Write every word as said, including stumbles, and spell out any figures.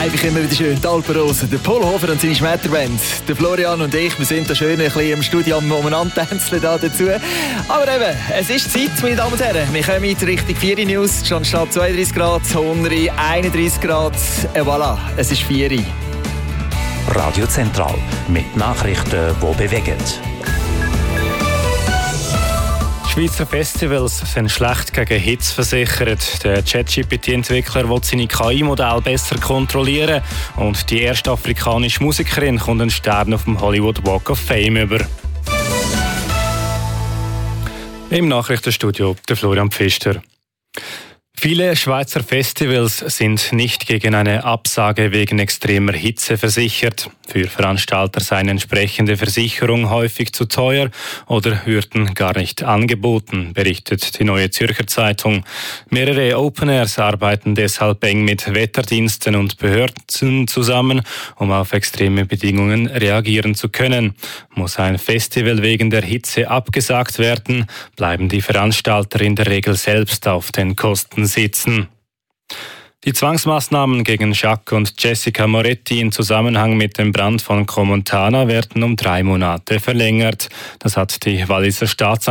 Einfach immer wieder schön. Die Alpenrosen, der Paul Hofer und seine Schmetterband. Der Florian und ich, wir sind da schön ein bisschen im Studio umeinander tänzeln da dazu. Aber eben, es ist Zeit, meine Damen und Herren. Wir kommen in Richtung vier News. Schon statt zweiunddreißig Grad, Hundri, einunddreißig Grad. Et voilà, es ist vier. Radio Zentral mit Nachrichten, die bewegen. Schweizer Festivals sind schlecht gegen Hits versichert. Der ChatGPT-Entwickler will seine K I-Modelle besser kontrollieren und die erste afrikanische Musikerin kommt einen Stern auf dem Hollywood Walk of Fame über. Im Nachrichtenstudio der Florian Pfister. Viele Schweizer Festivals sind nicht gegen eine Absage wegen extremer Hitze versichert. Für Veranstalter sei eine entsprechende Versicherung häufig zu teuer oder würden gar nicht angeboten, berichtet die Neue Zürcher Zeitung. Mehrere Open Airs arbeiten deshalb eng mit Wetterdiensten und Behörden zusammen, um auf extreme Bedingungen reagieren zu können. Muss ein Festival wegen der Hitze abgesagt werden, bleiben die Veranstalter in der Regel selbst auf den Kosten sitzen. Die Zwangsmaßnahmen gegen Jacques und Jessica Moretti in Zusammenhang mit dem Brand von Crans-Montana werden um drei Monate verlängert. Das hat die Walliser Staatsanwaltschaft